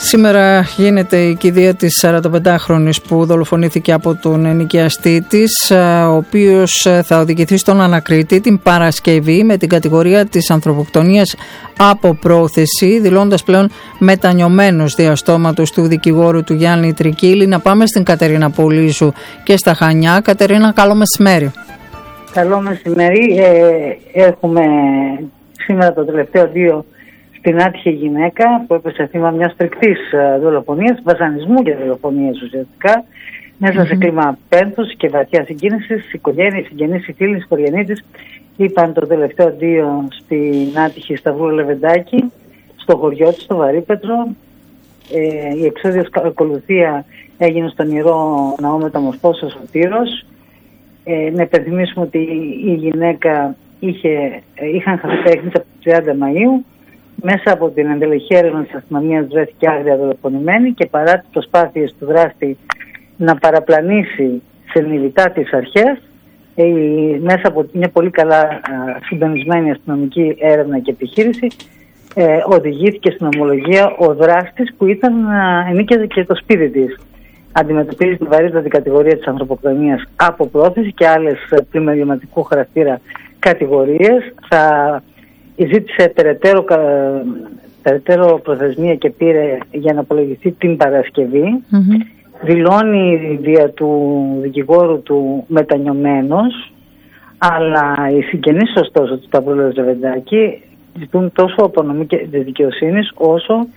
Σήμερα γίνεται η κηδεία της 45χρονης που δολοφονήθηκε από τον ενοικιαστή της, ο οποίος θα οδηγηθεί στον ανακριτή την Παρασκευή με την κατηγορία της ανθρωποκτονίας από πρόθεση, δηλώντας πλέον μετανιωμένος διαστόματος του δικηγόρου του Γιάννη Τρικίλη. Να πάμε στην Κατερίνα Πολύζου και στα Χανιά. Κατερίνα, καλό μεσημέρι. Καλό μεσημέρι. Έχουμε σήμερα το τελευταίο αντίο στην άτυχη γυναίκα που έπεσε θύμα μιας φρικτής δολοφονίας, βασανισμού και δολοφονίας ουσιαστικά, μέσα σε κλίμα πένθους και βαθιά συγκίνησης. Οι συγγενείς, οι φίλοι, οι οικογενείς της είπαν το τελευταίο αντίο στην άτυχη Σταυρού Λεβεντάκη, στο χωριό της, στο Βαρύπετρο. Η εξόδιος ακολουθία έγινε στον Ιερό Ναό Μεταμορφώσεως ο Τύρος. Να υπενθυμίσουμε ότι η γυναίκα είχαν χαθεί τέχνης από τις 30 Μαΐου. Μέσα από την εντελεχή έρευνα της αστυνομίας βρέθηκε άγρια δολοφονημένη και παρά τις προσπάθειες του δράστη να παραπλανήσει συνειδητά τις αρχές, μέσα από μια πολύ καλά συντονισμένη αστυνομική έρευνα και επιχείρηση, οδηγήθηκε στην ομολογία ο δράστης που ενίκαιζε και το σπίτι της. Αντιμετωπίζει τη βαρύτατη κατηγορία της ανθρωποκτονίας από πρόθεση και άλλες πλην εγκληματικού χαρακτήρα κατηγορίες. Ζήτησε περαιτέρω προθεσμία και πήρε για να απολογηθεί την Παρασκευή. Δηλώνει δια του δικηγόρου του μετανιωμένος, αλλά οι συγγενείς ωστόσο του Σταυρού Λεβεντάκη ζητούν τόσο απονομή της δικαιοσύνης όσο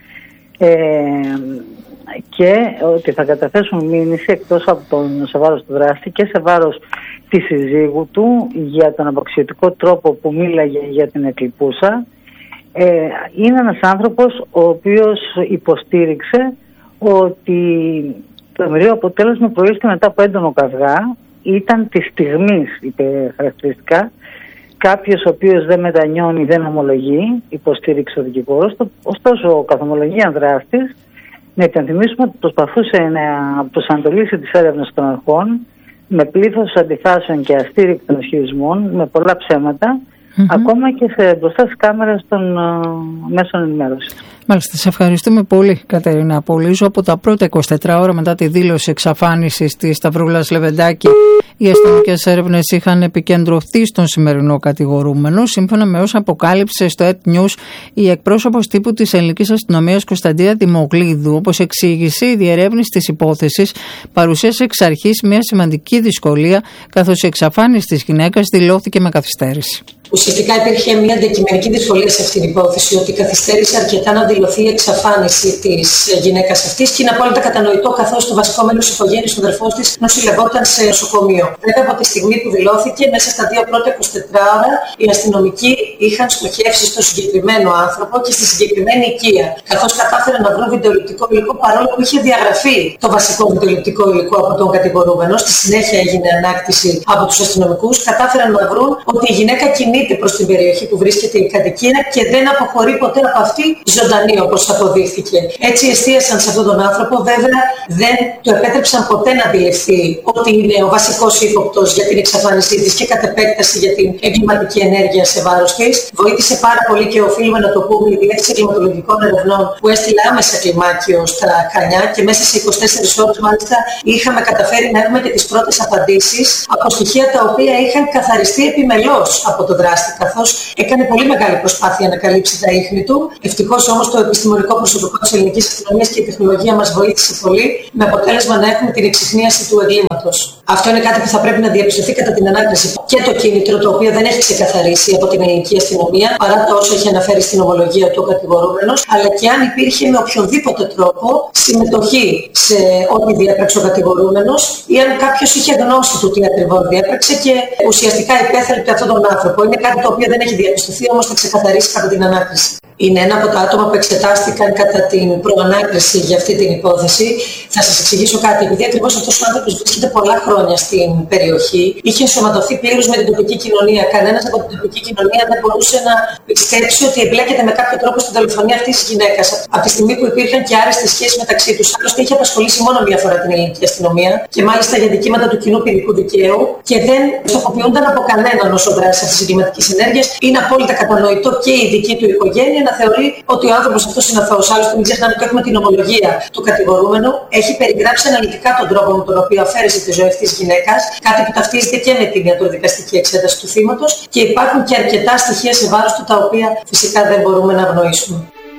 και ότι θα καταθέσουν μήνυση εκτός από σε βάρος του δράστη και σε βάρος της συζύγου του για τον απαξιωτικό τρόπο που μίλαγε για την εκλειπούσα. Είναι ένας άνθρωπος ο οποίος υποστήριξε ότι το μοιραίο αποτέλεσμα προήλθε μετά από έντονο καυγά, ήταν της στιγμής, είπε χαρακτηριστικά, κάποιος ο οποίος δεν μετανιώνει, δεν ομολογεί, υποστήριξε ο δικηγόρος. Ωστόσο ο καθομολογίαν δράστης, να υπενθυμίσουμε ότι προσπαθούσε να προσανατολίσει τις έρευνες των αρχών με πλήθος αντιφάσεων και αστήρικτων ισχυρισμών, με πολλά ψέματα, ακόμα και μπροστά στις κάμερες των μέσων ενημέρωσης. Μάλιστα, σε ευχαριστούμε πολύ, Κατερίνα Πολύζου. Από τα πρώτα 24 ώρα μετά τη δήλωση εξαφάνισης της Σταυρούλας Λεβεντάκη, οι αστυνομικές έρευνες είχαν επικεντρωθεί στον σημερινό κατηγορούμενο. Σύμφωνα με όσα αποκάλυψε στο ET News η εκπρόσωπος τύπου της ελληνικής αστυνομίας Κωνσταντίνα Δημογλίδου, όπως εξήγησε, η διερεύνηση της υπόθεσης παρουσίασε εξ αρχής μια σημαντική δυσκολία, καθώς η εξαφάνιση της γυναίκας δηλώθηκε με καθυστέρηση. Ουσιαστικά υπήρχε μια αντικειμενική δυσκολία σε αυτήν την υπόθεση, ότι καθυστέρησε αρκετά να δηλωθεί η εξαφάνιση της γυναίκας αυτής και είναι απόλυτα κατανοητό, καθώς το βασικό μέλος της οικογένειας, ο αδερφός της, νοσηλευόταν σε νοσοκομείο. Βέβαια, από τη στιγμή που δηλώθηκε, μέσα στα 2 πρώτα 24 ώρα, οι αστυνομικοί είχαν στοχεύσει στο συγκεκριμένο άνθρωπο και στη συγκεκριμένη οικία. Καθώς κατάφεραν να βρουν βιντεοληπτικό υλικό, παρόλο που είχε διαγραφεί το βασικό βιντεοληπτικό υλικό από τον κατηγορούμενο, στη συνέχεια έγινε ανάκτηση από τους αστυνομικούς, κατάφεραν να βρουν ότι η γυναίκα κινείται προς την περιοχή που βρίσκεται η κατοικία και δεν αποχωρεί ποτέ από αυτή ζωντανή, όπως αποδείχθηκε. Έτσι εστίασαν σε αυτόν τον άνθρωπο, βέβαια δεν του επέτρεψαν ποτέ να αντιληφθεί ότι είναι ο βασικός ύποπτος για την εξαφάνισή της και κατ' επέκταση για την εγκληματική ενέργεια σε βάρος της. Βοήθησε πάρα πολύ και οφείλουμε να το πούμε η Διεύθυνση Εγκληματολογικών Ερευνών που έστειλε άμεσα κλιμάκιο στα Χανιά και μέσα σε 24 ώρες μάλιστα είχαμε καταφέρει να έχουμε και τις πρώτες απαντήσεις από στοιχεία τα οποία είχαν καθαριστεί επιμελώς από το δράστη, καθώς έκανε πολύ μεγάλη προσπάθεια να καλύψει τα ίχνη του. Ευτυχώς όμως το επιστημονικό προσωπικό της ελληνικής αστυνομίας και η τεχνολογία μας βοήθησε πολύ, με αποτέλεσμα να έχουμε την εξιχνίαση του εγκλήματος. Αυτό είναι κάτι που θα πρέπει να διαπιστωθεί κατά την ανάκριση. Και το κίνητρο, το οποίο δεν έχει ξεκαθαρίσει από την ελληνική αστυνομία, παρά τα όσα έχει αναφέρει στην ομολογία του ο κατηγορούμενος, αλλά και αν υπήρχε με οποιονδήποτε τρόπο συμμετοχή σε ό,τι διέπραξε ο κατηγορούμενος ή αν κάποιος είχε γνώση του τι ακριβώς διέπραξε και ουσιαστικά υπέθελπε αυτόν τον άνθρωπο. Είναι κάτι το οποίο δεν έχει διαπιστωθεί, όμως θα ξεκαθαρίσει κατά την ανάκριση. Είναι ένα από τα άτομα που εξετάστηκαν κατά την προανάκριση για αυτή την υπόθεση. Θα σας εξηγήσω κάτι. Επειδή ακριβώς αυτός ο άνθρωπος βρίσκεται πολλά χρόνια στην περιοχή, είχε ενσωματωθεί πλήρως με την τοπική κοινωνία. Κανένας από την τοπική κοινωνία δεν μπορούσε να πιστέψει ότι εμπλέκεται με κάποιο τρόπο στην δολοφονία αυτής της γυναίκας. Από τη στιγμή που υπήρχαν και άρεστες σχέσεις μεταξύ τους. Άλλωστε, είχε απασχολήσει μόνο μία φορά την ελληνική αστυνομία και μάλιστα για δικήματα του κοινού ποινικού δικαίου και δεν στοχοποιούνταν από κανέναν όσο δράση αυτής της εγκληματικής ενέργειας. Είναι απόλυτα κατανοητό και η δική του οικογένεια να να θεωρεί ότι ο άνθρωπος αυτός είναι αθώος. Άλλωστε, μην ξεχνάμε ότι έχουμε την ομολογία του κατηγορούμενου. Έχει περιγράψει αναλυτικά τον τρόπο με τον οποίο αφαίρεσε τη ζωή αυτής της γυναίκας, κάτι που ταυτίζεται και με την ιατροδικαστική εξέταση του θύματος, και υπάρχουν και αρκετά στοιχεία σε βάρος του, τα οποία φυσικά δεν μπορούμε να αγνοήσουμε.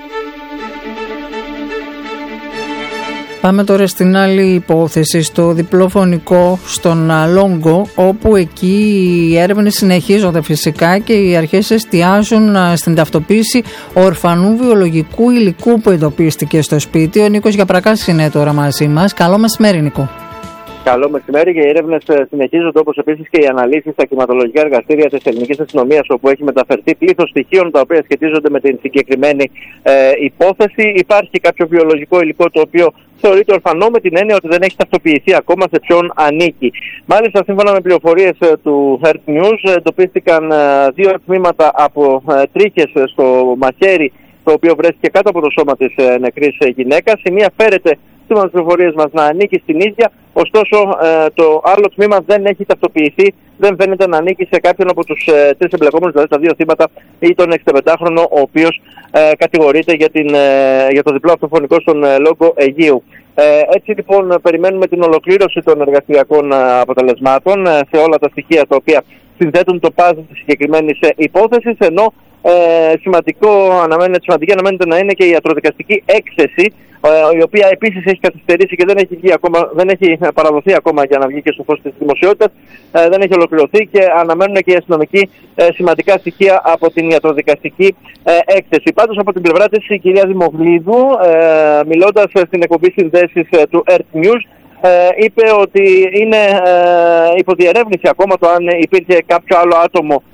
Πάμε τώρα στην άλλη υπόθεση, στο διπλό φωνικό στον Λόγκο, όπου εκεί οι έρευνες συνεχίζονται φυσικά και οι αρχές εστιάζουν στην ταυτοποίηση ορφανού βιολογικού υλικού που εντοπίστηκε στο σπίτι. Ο Νίκος Γιαπρακάς είναι τώρα μαζί μας. Καλό μεσημέρι, Νίκο. Καλό μεσημέρι, και οι έρευνες συνεχίζονται, όπως επίσης και οι αναλύσεις στα κυματολογικά εργαστήρια της Ελληνικής Αστυνομίας, όπου έχει μεταφερθεί πλήθος στοιχείων τα οποία σχετίζονται με την συγκεκριμένη υπόθεση. Υπάρχει κάποιο βιολογικό υλικό το οποίο θεωρείται ορφανό, με την έννοια ότι δεν έχει ταυτοποιηθεί ακόμα σε ποιον ανήκει. Μάλιστα, σύμφωνα με πληροφορίες του Earth News, εντοπίστηκαν 2 τμήματα από τρίχες στο μαχαίρι, το οποίο βρέθηκε κάτω από το σώμα της νεκρής γυναίκας. Η μία φέρεται, σύμφωνα με τις πληροφορίες μας, να ανήκει στην ίδια, ωστόσο το άλλο τμήμα δεν έχει ταυτοποιηθεί, δεν φαίνεται να ανήκει σε κάποιον από τους 3 εμπλεκόμενους, δηλαδή τα 2 θύματα, ή τον 65χρονο, ο οποίος κατηγορείται για το διπλό αυτοφωνικό στον Λόγκο Αιγαίου. Έτσι λοιπόν περιμένουμε την ολοκλήρωση των εργαστηριακών αποτελεσμάτων σε όλα τα στοιχεία τα οποία συνθέτουν το παζλ της συγκεκριμένης υπόθεσης, ενώ σημαντική αναμένεται να είναι και η ιατροδικαστική έκθεση, η οποία επίσης έχει καθυστερήσει και δεν έχει παραδοθεί ακόμα για να βγει και στο φως της δημοσιότητας, δεν έχει ολοκληρωθεί, και αναμένουν και οι αστυνομικοί σημαντικά στοιχεία από την ιατροδικαστική έκθεση. Πάντως, από την πλευρά της, η κυρία Δημογλίδου, μιλώντας στην εκπομπή συνδέσεις του Earth News, είπε ότι είναι υποδιερεύνηση ακόμα το αν υπήρχε κάποιο άλλο άτομο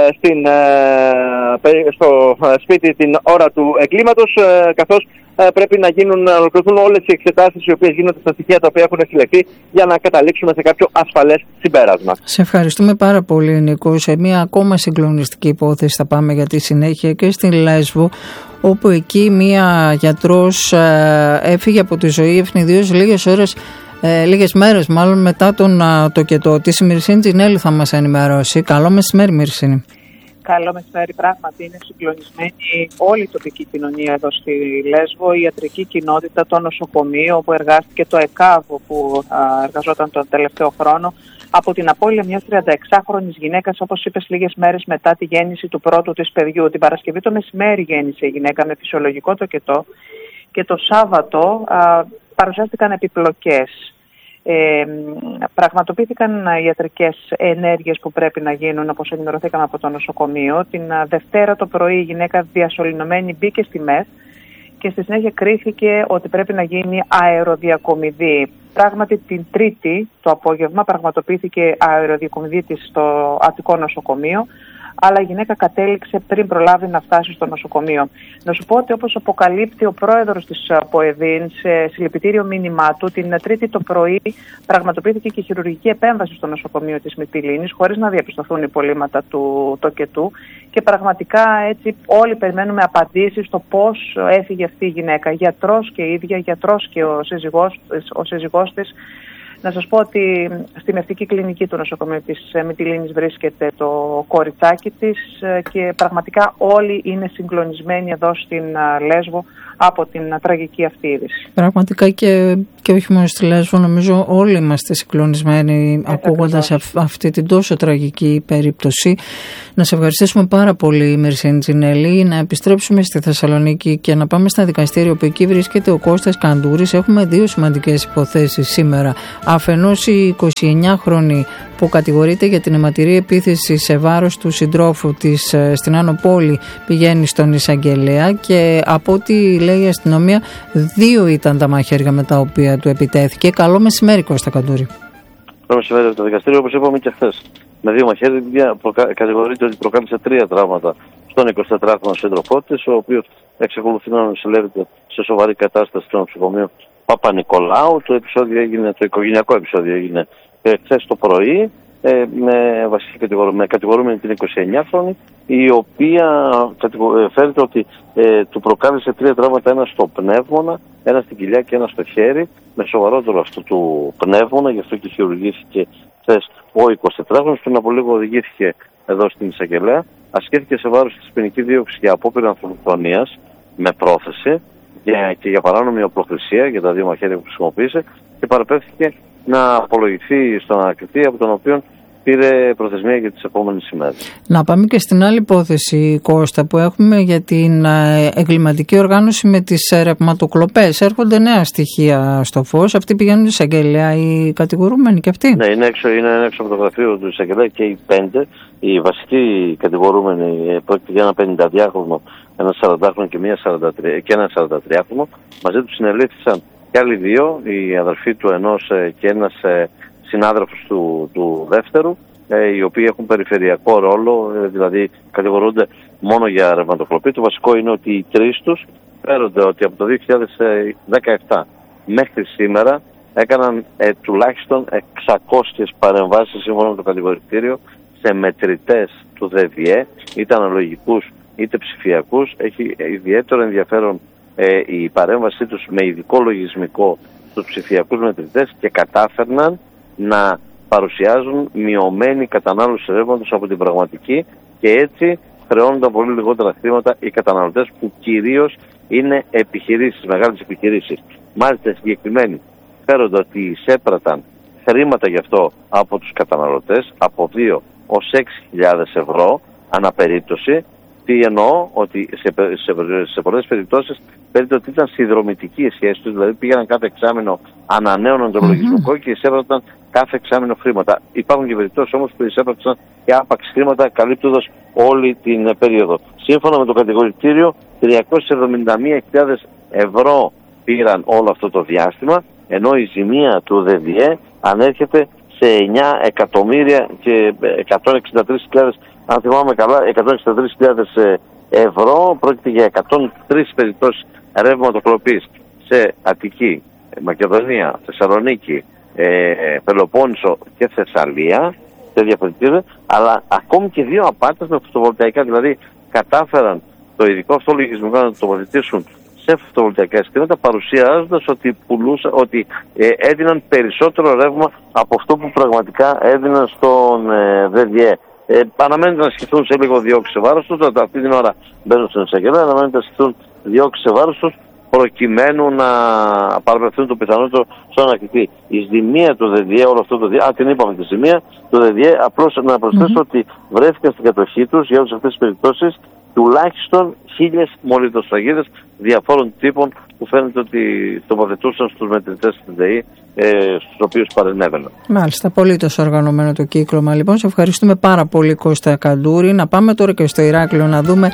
στο σπίτι την ώρα του εγκλήματος, καθώς πρέπει να ολοκληρωθούν όλες οι εξετάσεις οι οποίες γίνονται στα στοιχεία τα οποία έχουν συλλεχθεί, για να καταλήξουμε σε κάποιο ασφαλές συμπέρασμα. Σε ευχαριστούμε πάρα πολύ, Νίκο. Σε μια ακόμα συγκλονιστική υπόθεση θα πάμε για τη συνέχεια, και στην Λέσβο, όπου εκεί μια γιατρός έφυγε από τη ζωή ευνηδίως λίγες μέρες μετά τον τοκετό της. Η Μυρσίνη Τζινέλη θα μας ενημερώσει. Καλό μεσημέρι, Μυρσίνη. Καλό μεσημέρι, πράγματι είναι συγκλονισμένη όλη η τοπική κοινωνία εδώ στη Λέσβο, η ιατρική κοινότητα, το νοσοκομείο όπου εργάστηκε, το ΕΚΑΒ που εργαζόταν τον τελευταίο χρόνο, από την απώλεια μιας 36χρονης γυναίκας, όπως είπες, λίγες μέρες μετά τη γέννηση του πρώτου της παιδιού. Την Παρασκευή το μεσημέρι γέννησε η γυναίκα με φυσιολογικό τοκετό, και το Σάββατο παρουσιάστηκαν επιπλοκές. Πραγματοποιήθηκαν ιατρικές ενέργειες που πρέπει να γίνουν, όπως ενημερωθήκαμε από το νοσοκομείο. Την Δευτέρα το πρωί η γυναίκα διασωληνωμένη μπήκε στη ΜΕΘ, και στη συνέχεια κρίθηκε ότι πρέπει να γίνει αεροδιακομιδή. Πράγματι την Τρίτη το απόγευμα πραγματοποιήθηκε αεροδιακομιδή της στο Αττικό νοσοκομείο, αλλά η γυναίκα κατέληξε πριν προλάβει να φτάσει στο νοσοκομείο. Να σου πω ότι, όπως αποκαλύπτει ο πρόεδρος της ΠΟΕΔΗΝ σε συλληπιτήριο μήνυμά του, την Τρίτη το πρωί πραγματοποιήθηκε και χειρουργική επέμβαση στο νοσοκομείο της Μυτιλήνης, χωρίς να διαπιστωθούν υπολείμματα του τοκετού, και πραγματικά έτσι όλοι περιμένουμε απαντήσεις στο πώς έφυγε αυτή η γυναίκα. Γιατρός και η ίδια, γιατρός και ο σύζυγός της. Να σας πω ότι στη Μευτική Κλινική του νοσοκομείου της Μυτιλήνης βρίσκεται το κοριτσάκι της, και πραγματικά όλοι είναι συγκλονισμένοι εδώ στην Λέσβο από την τραγική αυτή είδηση. Πραγματικά και όχι μόνο στη Λέσβο, νομίζω όλοι είμαστε συγκλονισμένοι ακούγοντας αυτή την τόσο τραγική περίπτωση. Να σε ευχαριστήσουμε πάρα πολύ, Μυρσίνη Τζινέλη. Να επιστρέψουμε στη Θεσσαλονίκη και να πάμε στα δικαστήρια, όπου εκεί βρίσκεται ο Κώστας Καντούρης. Έχουμε 2 σημαντικές υποθέσεις σήμερα. Αφενός η 29χρονη που κατηγορείται για την αιματηρή επίθεση σε βάρος του συντρόφου της στην Άνω Πόλη πηγαίνει στον εισαγγελέα, και από ό,τι λέει η αστυνομία 2 ήταν τα μαχαίρια με τα οποία του επιτέθηκε. Καλό μεσημέρι, Κώστα Καντούρη. Καλό μεσημέρι. Το δικαστήριο, όπως είπαμε και χθες, με 2 μαχαίρια κατηγορείται ότι προκάλεσε 3 τραύματα στον 24χρονο σύντροφό της, ο οποίος εξακολουθεί να νοσηλεύεται σε σοβαρή κατάσταση στο νοσοκομείο Παπα-Νικολάου. Το οικογενειακό επεισόδιο έγινε χθες το πρωί, με κατηγορούμενη την 29χρονη, η οποία φέρεται ότι του προκάλεσε 3 τραύματα, ένα στο πνεύμονα, ένα στην κοιλιά και ένα στο χέρι, με σοβαρότερο αυτό του πνεύμονα, γι' αυτό και χειρουργήθηκε χθες ο 24χρονος. Πριν από λίγο οδηγήθηκε εδώ στην εισαγγελέα ασκήθηκε σε βάρος της ποινική δίωξη για απόπειρα ανθρωποκτονίας με πρόθεση και για παράνομη οπλοχρησία για τα δύο μαχαίρια που χρησιμοποίησε και παραπέμφθηκε να απολογηθεί στον ανακριτή, από τον οποίο πήρε προθεσμία για τις επόμενες ημέρες. Να πάμε και στην άλλη υπόθεση, Κώστα, που έχουμε για την εγκληματική οργάνωση με τις ρευματοκλοπές. Έρχονται νέα στοιχεία στο φως. Αυτοί πηγαίνουν στην εισαγγελέα, οι κατηγορούμενοι και αυτοί. Ναι, είναι έξω από το γραφείο του εισαγγελέα και οι 5. Οι βασικοί κατηγορούμενοι πρόκειται για ένα 52χρονο, ένα 40χρονο και ένα 43χρονο. Μαζί τους συνελήφθησαν και άλλοι 2, η αδερφή του ενός και ένας συνάδελφος του δεύτερου, οι οποίοι έχουν περιφερειακό ρόλο, δηλαδή κατηγορούνται μόνο για ρευματοκλοπή. Το βασικό είναι ότι οι 3 τους φέρονται ότι από το 2017 μέχρι σήμερα έκαναν τουλάχιστον 600 παρεμβάσεις σύμφωνα με το κατηγορητήριο σε μετρητές του ΔΔΕ, είτε αναλογικούς είτε ψηφιακούς. Έχει ιδιαίτερο ενδιαφέρον η παρέμβασή τους με ειδικό λογισμικό στους ψηφιακούς μετρητές και κατάφερναν να παρουσιάζουν μειωμένη κατανάλωση ρεύματος από την πραγματική και έτσι χρεώνονταν πολύ λιγότερα χρήματα οι καταναλωτές, που κυρίως είναι επιχειρήσεις, μεγάλες επιχειρήσεις. Μάλιστα συγκεκριμένοι φέρονται ότι εισέπραταν χρήματα γι' αυτό από τους καταναλωτές από 2 ως 6.000 ευρώ ανά περίπτωση. Τι εννοώ? Ότι σε πολλές περιπτώσεις φαίνεται ότι ήταν συνδρομητική η σχέση τους, δηλαδή πήγαιναν κάθε εξάμηνο, ανανέωναν το λογισμικό και εισέπραταν κάθε εξάμηνο χρήματα. Υπάρχουν και περιπτώσεις όμως που εισέπραταν και άπαξ χρήματα, καλύπτοντας όλη την περίοδο. Σύμφωνα με το κατηγορητήριο, 371.000 ευρώ πήραν όλο αυτό το διάστημα, ενώ η ζημία του ΔΔΕ ανέρχεται σε 9 εκατομμύρια και 163.000, αν θυμάμαι καλά, 163.000 ευρώ. Πρόκειται για 103 περιπτώσεις ρευματοκλοπής σε Αττική, Μακεδονία, Θεσσαλονίκη, Πελοπόννησο και Θεσσαλία, τέτοια πολιτεία, αλλά ακόμη και 2 απάτες με φωτοβολταϊκά, δηλαδή κατάφεραν το ειδικό αυτό λογισμικό να το τοποθετήσουν σε φωτοβολταϊκά συστήματα, παρουσιάζοντας ότι έδιναν περισσότερο ρεύμα από αυτό που πραγματικά έδιναν στον ΔΔΕ. Αναμένεται να ασκηθούν σε λίγο διώξεις σε βάρος τους, αυτή την ώρα μπαίνουν στην εισαγγελέα, αναμένεται να ασκηθούν διώξεις σε βάρος τους, προκειμένου να παραπευθούν το πιθανότερο στον ανακριτή. Η ζημία του ΔΔΕ, όλο αυτό το την είπαμε τη ζημία του ΔΔΕ, απλώς να προσθέσω ότι βρέθηκαν στην κατοχή τους για όλες αυτές τις περιπτώσεις τουλάχιστον 1.000 μολυντοσφραγίδες διαφόρων τύπων που φαίνεται ότι τοποθετούσαν στους μετρητές της ΔΕΗ, στους οποίους παρενέβαιναν. Μάλιστα, πολύ τόσο οργανωμένο το κύκλωμα. Λοιπόν, σε ευχαριστούμε πάρα πολύ, Κώστα Καντούρη. Να πάμε τώρα και στο Ηράκλειο να δούμε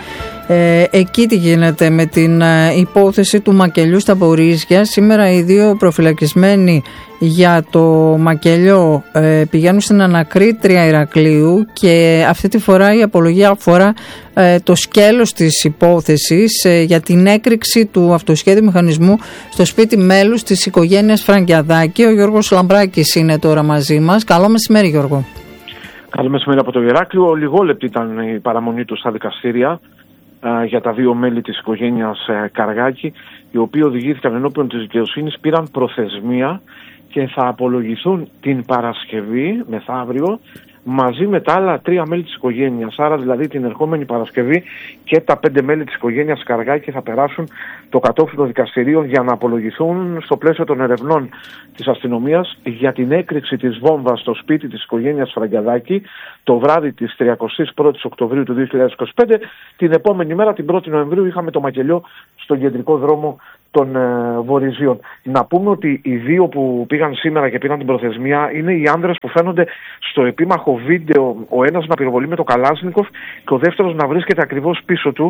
εκεί τι γίνεται με την υπόθεση του μακελιού στα Πορίζια. Σήμερα οι 2 προφυλακισμένοι για το μακελιό πηγαίνουν στην ανακρίτρια Ηρακλείου και αυτή τη φορά η απολογία αφορά το σκέλος της υπόθεσης για την έκρηξη του αυτοσχέδιου μηχανισμού στο σπίτι μέλους της οικογένειας Φραγκιαδάκη. Ο Γιώργος Λαμπράκης είναι τώρα μαζί μας. Καλό μεσημέρι, Γιώργο. Καλό μεσημέρι από το Ηράκλειο. Λιγόλεπτη ήταν η παραμονή του στα δικαστήρια για τα 2 μέλη της οικογένειας Καργάκη, οι οποίοι οδηγήθηκαν ενώπιον της δικαιοσύνης, πήραν προθεσμία και θα απολογηθούν την Παρασκευή, μεθαύριο, μαζί με τα άλλα 3 μέλη της οικογένειας. Άρα δηλαδή την ερχόμενη Παρασκευή και τα 5 μέλη της οικογένειας Καργάκη θα περάσουν το κατόφλι των δικαστηρίων για να απολογηθούν στο πλαίσιο των ερευνών της αστυνομίας για την έκρηξη της βόμβας στο σπίτι της οικογένειας Φραγκιαδάκη το βράδυ της 31ης Οκτωβρίου του 2025. Την επόμενη μέρα, την 1η Νοεμβρίου, είχαμε το μακελιό στον κεντρικό δρόμο των Βορειζίων. Να πούμε ότι οι 2 που πήγαν σήμερα και πήραν την προθεσμία είναι οι άνδρες που φαίνονται στο επίμαχο βίντεο, ο ένας να πυροβολεί με το Καλάσνικοφ και ο δεύτερος να βρίσκεται ακριβώς πίσω του,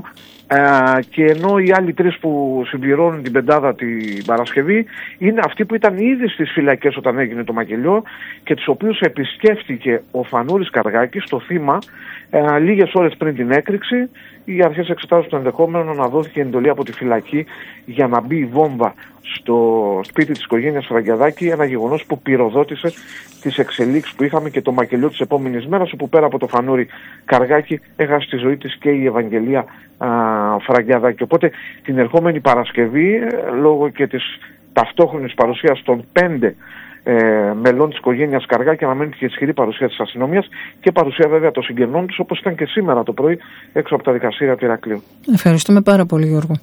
και ενώ οι άλλοι 3 που συμπληρώνουν την πεντάδα την Παρασκευή είναι αυτοί που ήταν ήδη στις φυλακές όταν έγινε το μακελιό και τους οποίους επισκέφτηκε ο Φανούρης Καργάκης, το θύμα, λίγες ώρες πριν την έκρηξη. Οι αρχές εξετάζουν το ενδεχόμενο να δόθηκε εντολή από τη φυλακή για να μπει η βόμβα στο σπίτι της οικογένειας Φραγκιαδάκη, ένα γεγονός που πυροδότησε τις εξελίξεις που είχαμε και το μακελιό της επόμενης μέρας, όπου πέρα από το Φανούρη Καργάκη έχασε τη ζωή της και η Ευαγγελία Φραγκιαδάκη. Οπότε την ερχόμενη Παρασκευή, λόγω και της ταυτόχρονης παρουσίας των 5 μελών της οικογένειας Καργάκη αναμένεται και ισχυρή παρουσία της αστυνομίας και παρουσία βέβαια των συγγενών τους, όπως ήταν και σήμερα το πρωί έξω από τα δικαστήρια του Ηρακλείου. Ευχαριστούμε πάρα πολύ, Γιώργο.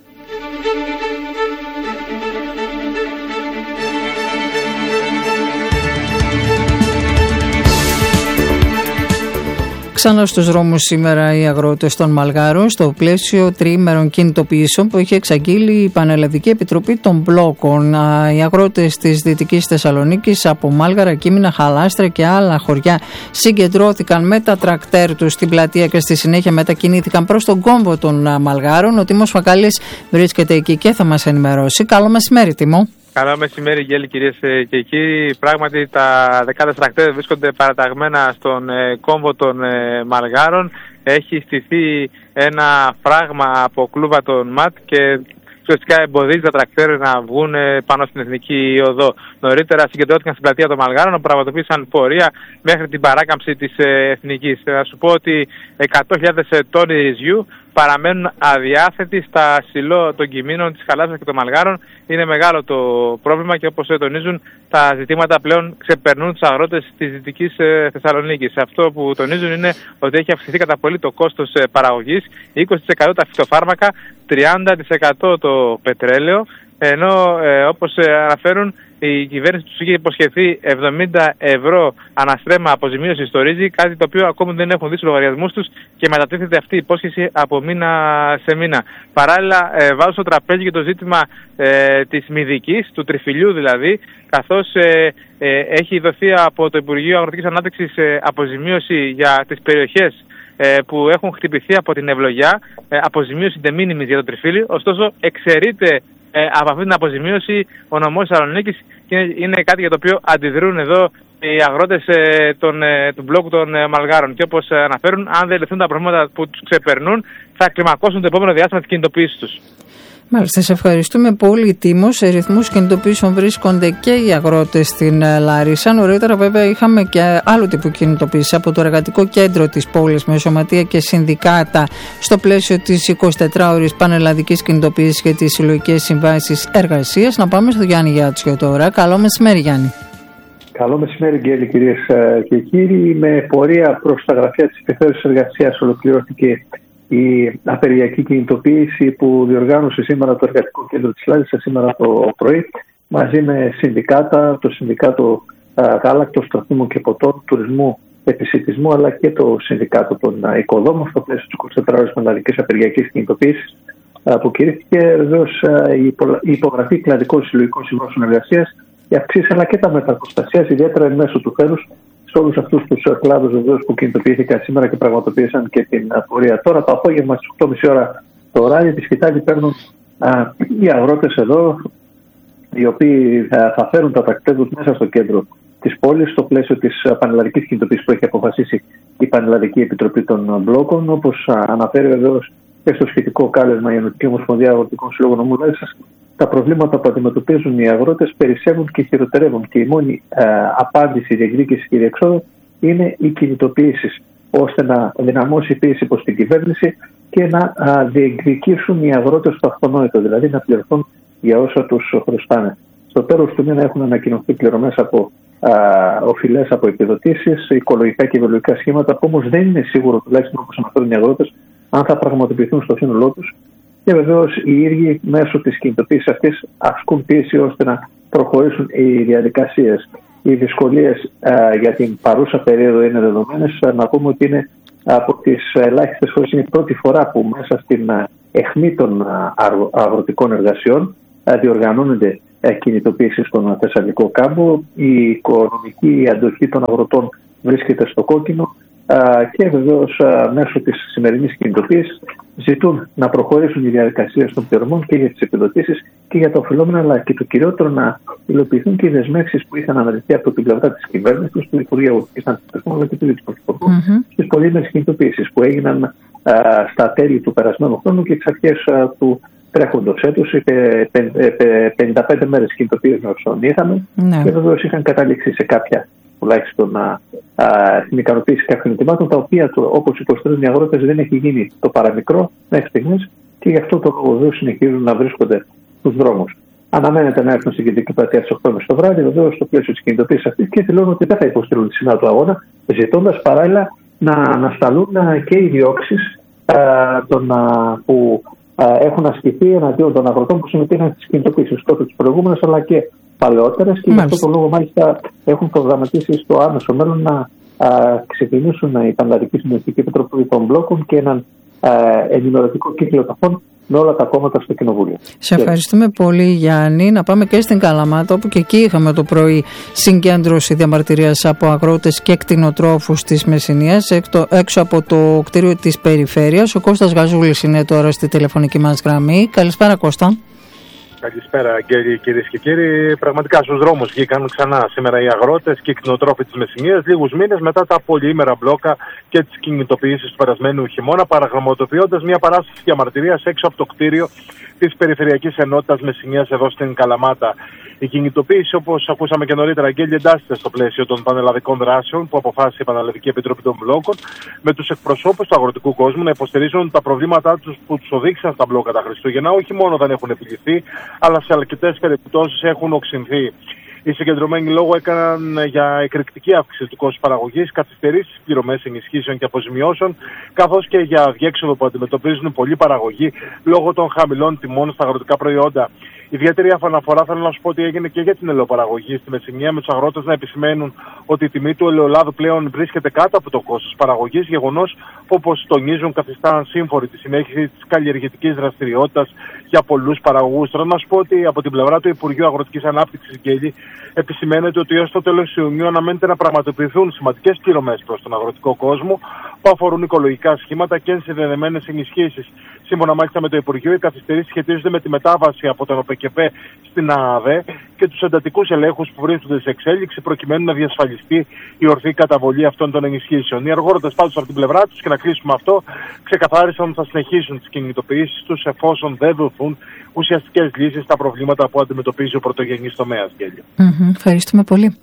Ξανά στους δρόμους σήμερα οι αγρότες των Μαλγάρων στο πλαίσιο τριήμερων κινητοποιήσεων που έχει εξαγγείλει η Πανελλαδική Επιτροπή των Μπλόκων. Οι αγρότες της Δυτικής Θεσσαλονίκης από Μάλγαρα, Κίμηνα, Χαλάστρα και άλλα χωριά συγκεντρώθηκαν με τα τρακτέρ τους στην πλατεία και στη συνέχεια μετακινήθηκαν προς τον κόμβο των Μαλγάρων. Ο Τίμος Φακάλης βρίσκεται εκεί και θα μας ενημερώσει. Καλό μεσημέρι, Τίμο. Καλό μεσημέρι, Γέλη, κυρίες και κύριοι. Πράγματι, τα δεκάδες τρακτέρ βρίσκονται παραταγμένα στον κόμβο των Μαλγάρων. Έχει στηθεί ένα φράγμα από κλούβα των ΜΑΤ και ουσιαστικά εμποδίζει τα τρακτέρ να βγουν πάνω στην εθνική οδό. Νωρίτερα συγκεντρώθηκαν στην πλατεία των Μαλγάρων, πραγματοποίησαν πορεία μέχρι την παράκαμψη της εθνικής. Να σου πω ότι 100.000 τόνοι ρυζιού παραμένουν αδιάθετοι στα σιλό των κυμήνων της Χαλάστρας και των Μαλγάρων. Είναι μεγάλο το πρόβλημα και όπως τονίζουν, τα ζητήματα πλέον ξεπερνούν τους αγρότες της Δυτικής Θεσσαλονίκης. Αυτό που τονίζουν είναι ότι έχει αυξηθεί κατά πολύ το κόστος παραγωγής, 20% τα φυτοφάρμακα, 30% το πετρέλαιο, ενώ όπως αναφέρουν, η κυβέρνηση τους είχε υποσχεθεί 70 ευρώ αναστρέμμα αποζημίωση στο ρύζι, κάτι το οποίο ακόμη δεν έχουν δει στους λογαριασμούς τους και μετατίθεται αυτή η υπόσχεση από μήνα σε μήνα. Παράλληλα, βάζω στο τραπέζι και το ζήτημα της μυδικής, του τριφυλιού δηλαδή, καθώς έχει δοθεί από το Υπουργείο Αγροτικής Ανάπτυξης αποζημίωση για τις περιοχές που έχουν χτυπηθεί από την ευλογιά, αποζημίωση de minimis για το τριφύλι, ωστόσο εξαιρείται από αυτή την αποζημίωση ο νομός Θεσσαλονίκης και είναι κάτι για το οποίο αντιδρούν εδώ οι αγρότες του μπλόκου των Μαλγάρων. Και όπως αναφέρουν, αν δεν λυθούν τα προβλήματα που τους ξεπερνούν, θα κλιμακώσουν το επόμενο διάστημα της κινητοποίησης τους. Μάλιστα, σε ευχαριστούμε πολύ, Τίμο. Σε ρυθμούς κινητοποιήσεων βρίσκονται και οι αγρότες στην Λάρισα. Νωρίτερα, βέβαια, είχαμε και άλλου τύπου κινητοποίηση από το εργατικό κέντρο της πόλης με σωματεία και συνδικάτα στο πλαίσιο της 24ωρης πανελλαδικής κινητοποίησης και τις συλλογικές συμβάσεις εργασίας. Να πάμε στο Γιάννη Γιάτσιο τώρα. Καλό μεσημέρι, Γιάννη. Καλό μεσημέρι, Γκέλη, κυρίες και κύριοι. Με πορεία προς τα γραφεία της Επιθεώρησης Εργασίας ολοκληρώθηκε η απεργιακή κινητοποίηση που διοργάνωσε σήμερα το Εργατικό Κέντρο της Λάρισας σήμερα το πρωί μαζί με συνδικάτα, το Συνδικάτο Γάλακτος, Τροφίμων και Ποτών, Τουρισμού, Επισιτισμού αλλά και το Συνδικάτο των Οικοδόμων στο πλαίσιο της 24ωρης Πανελλαδικής Απεργιακής Κινητοποίησης που κηρύχθηκε βεβαίως η υπογραφή κλαδικών συλλογικών συμβάσεων εργασίας, η αυξήση αλλά και τα μέτρα προστασίας, ιδιαίτερα εν μέσω του θέρους, σε όλους αυτούς τους κλάδους βεβαίως που κινητοποιήθηκαν σήμερα και πραγματοποίησαν και την πορεία. Τώρα το απόγευμα στις 8.30 ώρα το ράλι τη σκητάλη παίρνουν οι αγρότες εδώ, οι οποίοι θα φέρουν τα τρακτέρ τους μέσα στο κέντρο της πόλης, στο πλαίσιο της πανελλαδικής κινητοποίησης που έχει αποφασίσει η Πανελλαδική Επιτροπή των Μπλόκων. Όπως αναφέρει βεβαίως και στο σχετικό κάλεσμα η Ενωτική Ομοσπονδία Αγροτικών Συλλόγων Νομού Λάρισας, τα προβλήματα που αντιμετωπίζουν οι αγρότες περισσεύουν και χειροτερεύουν και η μόνη απάντηση, διεκδίκηση και διεξόδου είναι οι κινητοποιήσεις, ώστε να δυναμώσει η πίεση προς την κυβέρνηση και να διεκδικήσουν οι αγρότες το αυτονόητο, δηλαδή να πληρωθούν για όσα τους χρωστάνε. Στο τέλος του μήνα έχουν ανακοινωθεί πληρωμές από οφειλές από επιδοτήσεις, οικολογικά και βιολογικά σχήματα, που όμως δεν είναι σίγουρο, τουλάχιστον όπως αναφέρουν οι αγρότες, αν θα πραγματοποιηθούν στο σύνολό τους. Και βεβαίως οι ίδιοι μέσω της κινητοποίησης αυτής ασκούν πίεση ώστε να προχωρήσουν οι διαδικασίες. Οι δυσκολίες για την παρούσα περίοδο είναι δεδομένες. Να πούμε ότι είναι από τις ελάχιστες φορές, είναι η πρώτη φορά που μέσα στην αιχμή των αγροτικών εργασιών διοργανώνονται κινητοποίησεις στον Θεσσαλικό κάμπο. Η οικονομική αντοχή των αγροτών βρίσκεται στο κόκκινο και βεβαίως μέσω της σημερινής κινητοποίησης ζητούν να προχωρήσουν οι διαδικασίες των πληρωμών και για τις επιδοτήσεις και για τα οφειλόμενα, αλλά και το κυριότερο να υλοποιηθούν και οι δεσμεύσεις που είχαν αναλυθεί από την πλευρά της κυβέρνησης, του Υπουργείου Αγροτικής Ανάπτυξης αλλά και του Πρωθυπουργού στις πολύμερες κινητοποίησεις που έγιναν στα τέλη του περασμένου χρόνου και εξ αρχές του τρέχοντος έτους. 55 μέρες κινητοποίησης όσων είχαμε και βεβαίως είχαν καταλήξει σε κάποια τουλάχιστον την ικανοποίηση κάποιων ετοιμάτων, τα οποία όπως υποστηρίζουν οι αγρότες δεν έχει γίνει το παραμικρό μέχρι στιγμής και γι' αυτό το λόγο συνεχίζουν να βρίσκονται στους δρόμους. αναμένεται να έρθουν στην κεντρική πλατεία στις 8 το βράδυ, βεβαίως στο πλαίσιο της κινητοποίησης αυτής, και δηλώνουν ότι δεν θα υποστηρούν τη συνάντηση του αγώνα, ζητώντας παράλληλα να ανασταλούν και οι διώξεις που έχουν ασκηθεί εναντίον των αγροτών που συμμετείχαν στις κινητοποίησεις τότε τις προηγούμενες αλλά και παλαιότερες, και γι' αυτό το λόγο μάλιστα έχουν προγραμματίσει στο άμεσο μέλλον να ξεκινήσουν η Πανελλαδική Συνοδευτική Επιτροπή των Μπλόκων και έναν ενημερωτικό κύκλο επαφών με όλα τα κόμματα στο Κοινοβούλιο. Σε ευχαριστούμε πολύ, Γιάννη. Να πάμε και στην Καλαμάτα, όπου και εκεί είχαμε το πρωί συγκέντρωση διαμαρτυρίας από αγρότες και κτηνοτρόφους της Μεσσηνίας έξω από το κτίριο της Περιφέρειας. Ο Κώστας Γαζούλης είναι τώρα στη τηλεφωνική μας γραμμή. Καλησπέρα, Κώστα. Καλησπέρα, κυρίες και κύριοι. Πραγματικά στους δρόμους βγήκαν ξανά σήμερα οι αγρότες και οι κτηνοτρόφοι της Μεσσηνίας, λίγους μήνες μετά τα πολυήμερα μπλόκα και τις κινητοποιήσεις του περασμένου χειμώνα, παραγραμματοποιώντας μια παράσταση διαμαρτυρίας έξω από το κτίριο της Περιφερειακής Ενότητας Μεσσηνίας εδώ στην Καλαμάτα. Η κινητοποίηση, όπως ακούσαμε και νωρίτερα, Αγγέλη, εντάσσεται στο πλαίσιο των πανελλαδικών δράσεων που αποφάσισε η Πανελλαδική Επιτροπή των Μπλόκων, με τους εκπροσώπους του αγροτικού κόσμου να υποστηρίζουν τα προβλήματά τους που τους οδήγησαν στα μπλόκα τα Χριστούγεννα, όχι μόνο δεν έχουν επιληθεί, αλλά σε αρκετές περιπτώσεις έχουν οξυνθεί. Οι συγκεντρωμένοι λόγο έκαναν για εκρηκτική αύξηση του κόστους παραγωγής, καθυστερήσεις πληρωμές ενισχύσεων και αποζημιώσεων, καθώς και για αδιέξοδο που αντιμετωπίζουν πολλοί παραγωγοί λόγω των χαμηλών τιμών στα αγροτικά προϊόντα. Ιδιαίτερη αναφορά θέλω να σου πω ότι έγινε και για την ελαιοπαραγωγή στη Μεσσηνία, με τους αγρότες να επισημαίνουν ότι η τιμή του ελαιολάδου πλέον βρίσκεται κάτω από το κόστος παραγωγής, γεγονός που, όπως τονίζουν, καθιστά ασύμφορη τη συνέχιση της καλλιεργητικής δραστηριότητας για πολλούς παραγωγούς. Θέλω να σου πω ότι από την πλευρά του Υπουργείου Αγροτικής Ανάπτυξης, Γκέλη, επισημαίνεται ότι έως το τέλος Ιουνίου αναμένεται να πραγματοποιηθούν σημαντικές πληρωμές προς τον αγροτικό κόσμο που αφορούν οικολογικά σχήματα και ενσυνδεδεμένες ενισχύσεις. Σύμφωνα μάλιστα με το Υπουργείο, οι καθυστερήσεις σχετίζονται με τη μετάβαση από τον ΟΠΕΚΕΠΕ στην ΑΑΔΕ και τους εντατικούς ελέγχους που βρίσκονται σε εξέλιξη προκειμένου να διασφαλιστεί η ορθή καταβολή αυτών των ενισχύσεων. Οι αγρότες πάντως από την πλευρά τους, και να κλείσουμε αυτό, ξεκαθάρισαν ότι θα συνεχίσουν τις κινητοποιήσεις τους εφόσον δεν δοθούν ουσιαστικές λύσεις στα προβλήματα που αντιμετωπίζει ο πρωτογενής τομέας. Ευχαριστούμε πολύ.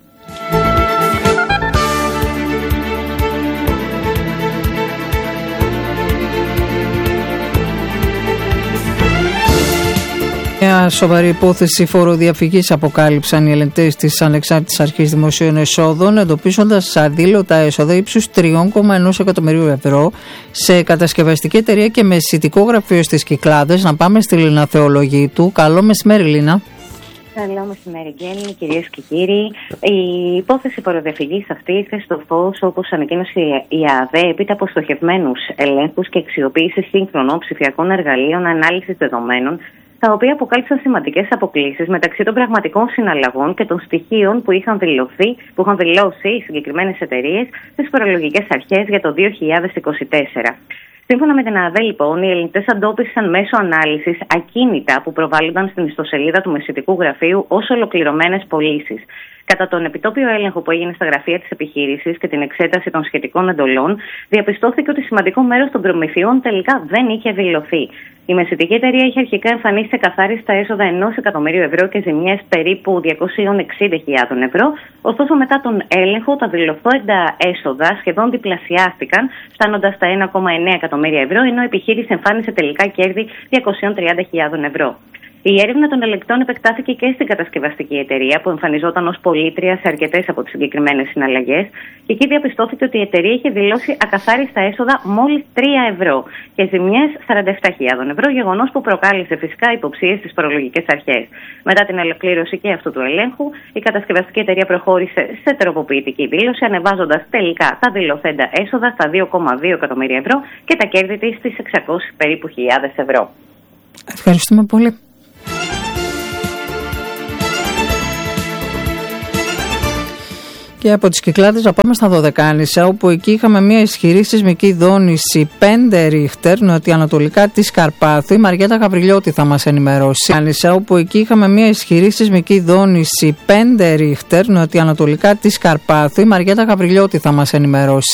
Μια σοβαρή υπόθεση φοροδιαφυγής αποκάλυψαν οι ελεγκτές της Ανεξάρτητης Αρχής Δημοσίων Εσόδων, εντοπίζοντας αδήλωτα έσοδα ύψους 3,1 εκατομμυρίου ευρώ σε κατασκευαστική εταιρεία και με εισιτικό γραφείο στις Κυκλάδες. Να πάμε στη Λίνα Θεολογίτου. Καλό μεσημέρι, Λίνα. Καλό μεσημέρι, Γκέλη, κυρίες και κύριοι. Η υπόθεση φοροδιαφυγής αυτή ήρθε στο φως, όπως ανακοίνωσε η ΑΔΕ, έπειτα από στοχευμένους ελέγχους και αξιοποίηση σύγχρονων ψηφιακών εργαλείων ανάλυσης δεδομένων, τα οποία αποκάλυψαν σημαντικές αποκλίσεις μεταξύ των πραγματικών συναλλαγών και των στοιχείων που είχαν δηλώσει οι συγκεκριμένες εταιρείες στις φορολογικές αρχές για το 2024. Σύμφωνα με την ΑΔΕ, λοιπόν, οι ελεγκτές εντόπισαν μέσω ανάλυσης ακίνητα που προβάλλονταν στην ιστοσελίδα του μεσητικού γραφείου ως ολοκληρωμένες πωλήσεις. Κατά τον επιτόπιο έλεγχο που έγινε στα γραφεία της επιχείρησης και την εξέταση των σχετικών εντολών, διαπιστώθηκε ότι σημαντικό μέρος των προμηθειών τελικά δεν είχε δηλωθεί. Η μεσητική εταιρεία είχε αρχικά εμφανίσει σε καθάριστα έσοδα 1 εκατομμυρίου ευρώ και ζημιές περίπου 260.000 ευρώ. Ωστόσο, μετά τον έλεγχο, τα δηλωθέντα έσοδα σχεδόν διπλασιάστηκαν, φτάνοντας στα 1,9 εκατομμύρια ευρώ, ενώ η επιχείρηση εμφάνισε τελικά κέρδη 230.000 ευρώ. Η έρευνα των ελεγκτών επεκτάθηκε και στην κατασκευαστική εταιρεία, που εμφανιζόταν ως πωλήτρια σε αρκετές από τις συγκεκριμένες συναλλαγές, και εκεί διαπιστώθηκε ότι η εταιρεία είχε δηλώσει ακαθάριστα έσοδα μόλις 3 ευρώ και ζημιές 47.000 ευρώ, γεγονός που προκάλεσε φυσικά υποψίες στις φορολογικές αρχές. Μετά την ολοκλήρωση και αυτού του ελέγχου, η κατασκευαστική εταιρεία προχώρησε σε τροποποιητική δήλωση, ανεβάζοντας τελικά τα δηλωθέντα έσοδα στα 2,2 εκατομμύρια ευρώ και τα κέρδη της στις 600 περίπου χιλιάδες ευρώ. Ευχαριστούμε πολύ. Και από τις Κυκλάδες να πάμε στα Δωδεκάνησα, όπου εκεί είχαμε μια ισχυρή σεισμική δόνηση 5 ρίχτερ νοτιοανατολικά της Καρπάθου. Η Μαριέτα Γαβριλιώτη θα μας ενημερώσει. Όπου εκεί είχαμε μια ισχυρή σεισμική δόνηση 5 ρίχτερ νοτιοανατολικά της Καρπάθου. Η Μαριέτα Γαβριλιώτη θα μας ενημερώσει.